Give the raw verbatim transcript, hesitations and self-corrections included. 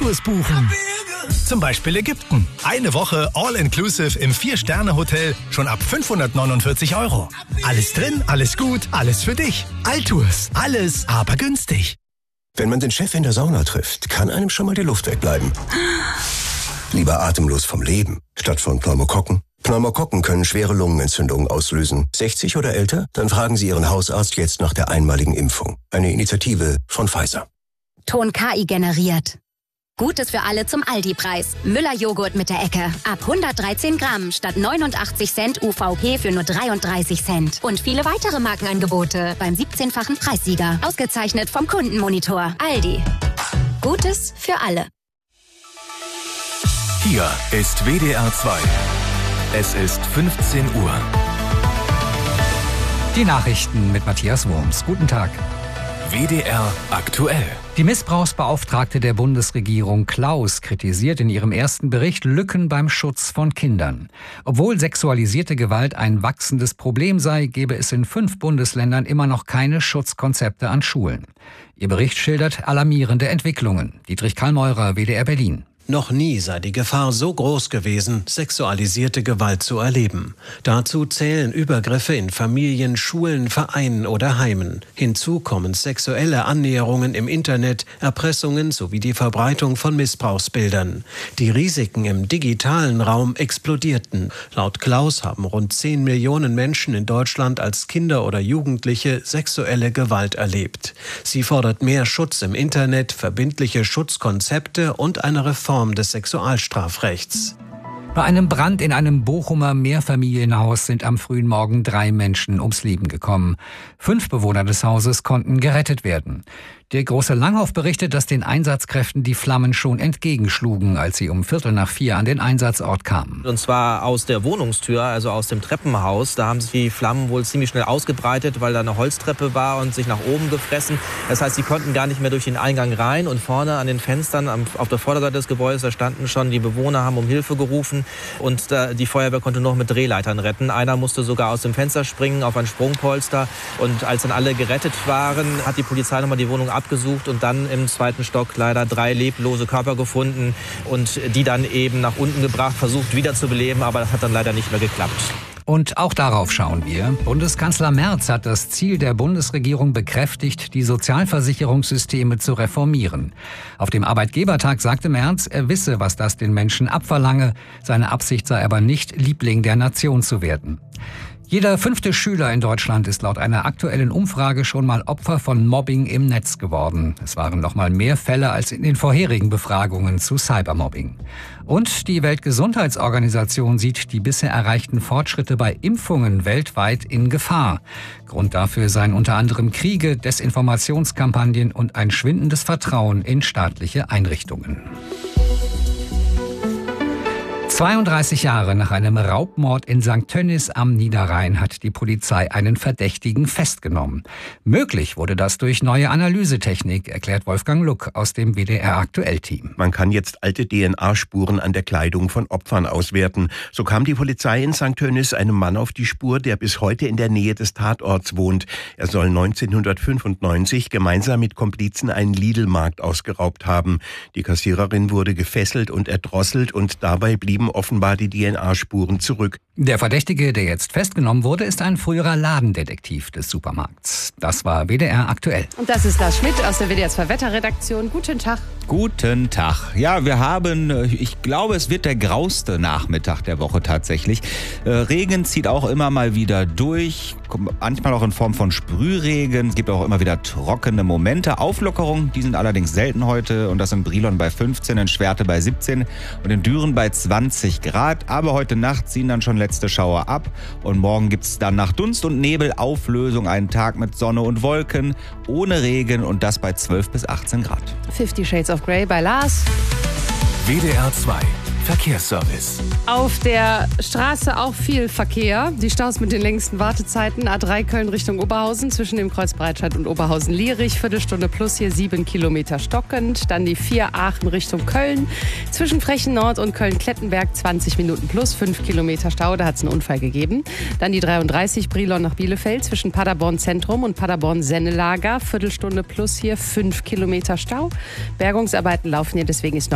Tours buchen. Zum Beispiel Ägypten. Eine Woche All-Inclusive im Vier-Sterne-Hotel schon ab fünfhundertneunundvierzig Euro. Alles drin, alles gut, alles für dich. Altours. Alles, aber günstig. Wenn man den Chef in der Sauna trifft, kann einem schon mal die Luft wegbleiben. Lieber atemlos vom Leben, statt von Pneumokokken. Pneumokokken können schwere Lungenentzündungen auslösen. sechzig oder älter? Dann fragen Sie Ihren Hausarzt jetzt nach der einmaligen Impfung. Eine Initiative von Pfizer. Ton K I generiert. Gutes für alle zum Aldi-Preis. Müller-Joghurt mit der Ecke. Ab hundertdreizehn Gramm statt neunundachtzig Cent U V P für nur dreiunddreißig Cent. Und viele weitere Markenangebote beim siebzehnfachen Preissieger. Ausgezeichnet vom Kundenmonitor. Aldi. Gutes für alle. Hier ist W D R zwei. Es ist fünfzehn Uhr. Die Nachrichten mit Matthias Wurms. Guten Tag. W D R aktuell. Die Missbrauchsbeauftragte der Bundesregierung Klaus kritisiert in ihrem ersten Bericht Lücken beim Schutz von Kindern. Obwohl sexualisierte Gewalt ein wachsendes Problem sei, gebe es in fünf Bundesländern immer noch keine Schutzkonzepte an Schulen. Ihr Bericht schildert alarmierende Entwicklungen. Dietrich Kallmeurer, W D R Berlin. Noch nie sei die Gefahr so groß gewesen, sexualisierte Gewalt zu erleben. Dazu zählen Übergriffe in Familien, Schulen, Vereinen oder Heimen. Hinzu kommen sexuelle Annäherungen im Internet, Erpressungen sowie die Verbreitung von Missbrauchsbildern. Die Risiken im digitalen Raum explodierten. Laut Klaus haben rund zehn Millionen Menschen in Deutschland als Kinder oder Jugendliche sexuelle Gewalt erlebt. Sie fordert mehr Schutz im Internet, verbindliche Schutzkonzepte und eine Reform des Sexualstrafrechts. Bei einem Brand in einem Bochumer Mehrfamilienhaus sind am frühen Morgen drei Menschen ums Leben gekommen. Fünf Bewohner des Hauses konnten gerettet werden. Der Große Langhoff berichtet, dass den Einsatzkräften die Flammen schon entgegenschlugen, als sie um Viertel nach vier an den Einsatzort kamen. Und zwar aus der Wohnungstür, also aus dem Treppenhaus. Da haben sich die Flammen wohl ziemlich schnell ausgebreitet, weil da eine Holztreppe war und sich nach oben gefressen. Das heißt, sie konnten gar nicht mehr durch den Eingang rein. Und vorne an den Fenstern auf der Vorderseite des Gebäudes, da standen schon die Bewohner, haben um Hilfe gerufen. Und die Feuerwehr konnte noch mit Drehleitern retten. Einer musste sogar aus dem Fenster springen auf ein Sprungpolster. Und als dann alle gerettet waren, hat die Polizei nochmal die Wohnung abgesucht und dann im zweiten Stock leider drei leblose Körper gefunden und die dann eben nach unten gebracht, versucht wiederzubeleben, aber das hat dann leider nicht mehr geklappt. Und auch darauf schauen wir. Bundeskanzler Merz hat das Ziel der Bundesregierung bekräftigt, die Sozialversicherungssysteme zu reformieren. Auf dem Arbeitgebertag sagte Merz, er wisse, was das den Menschen abverlange. Seine Absicht sei aber nicht, Liebling der Nation zu werden. Jeder fünfte Schüler in Deutschland ist laut einer aktuellen Umfrage schon mal Opfer von Mobbing im Netz geworden. Es waren noch mal mehr Fälle als in den vorherigen Befragungen zu Cybermobbing. Und die Weltgesundheitsorganisation sieht die bisher erreichten Fortschritte bei Impfungen weltweit in Gefahr. Grund dafür seien unter anderem Kriege, Desinformationskampagnen und ein schwindendes Vertrauen in staatliche Einrichtungen. zweiunddreißig Jahre nach einem Raubmord in Sankt Tönnies am Niederrhein hat die Polizei einen Verdächtigen festgenommen. Möglich wurde das durch neue Analysetechnik, erklärt Wolfgang Luck aus dem W D R-Aktuell-Team. Man kann jetzt alte D N A-Spuren an der Kleidung von Opfern auswerten. So kam die Polizei in Sankt Tönnies einem Mann auf die Spur, der bis heute in der Nähe des Tatorts wohnt. Er soll neunzehnhundertfünfundneunzig gemeinsam mit Komplizen einen Lidl-Markt ausgeraubt haben. Die Kassiererin wurde gefesselt und erdrosselt und dabei blieben offenbar die D N A-Spuren zurück. Der Verdächtige, der jetzt festgenommen wurde, ist ein früherer Ladendetektiv des Supermarkts. Das war W D R aktuell. Und das ist Lars Schmidt aus der W D R zwei Wetterredaktion. Guten Tag. Guten Tag. Ja, wir haben, ich glaube, es wird der grauste Nachmittag der Woche tatsächlich. Regen zieht auch immer mal wieder durch, manchmal auch in Form von Sprühregen. Es gibt auch immer wieder trockene Momente. Auflockerungen, die sind allerdings selten heute und das in Brilon bei fünfzehn, in Schwerte bei siebzehn und in Düren bei zwanzig Grad. Aber heute Nacht ziehen dann schon letzte Schauer ab und morgen gibt es dann nach Dunst und Nebel Auflösung einen Tag mit Sonne und Wolken, ohne Regen und das bei zwölf bis achtzehn Grad. Fifty Shades of Grey bei Lars. W D R zwei Verkehrsservice. Auf der Straße auch viel Verkehr. Die Staus mit den längsten Wartezeiten. A drei Köln Richtung Oberhausen zwischen dem Kreuz Breitscheid und Oberhausen-Lierich. Viertelstunde plus hier sieben Kilometer stockend. Dann die vier Aachen Richtung Köln. Zwischen Frechen Nord und Köln-Klettenberg zwanzig Minuten plus fünf Kilometer Stau. Da hat es einen Unfall gegeben. Dann die dreiunddreißig Brilon nach Bielefeld zwischen Paderborn Zentrum und Paderborn Sennelager. Viertelstunde plus hier fünf Kilometer Stau. Bergungsarbeiten laufen hier, deswegen ist noch